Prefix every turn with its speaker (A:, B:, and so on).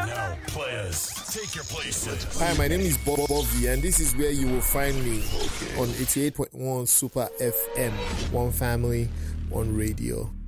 A: Now, players, take your places.
B: Hi, my name is Bobby, and this is where you will find me on 88.1 Super FM. One family, one radio.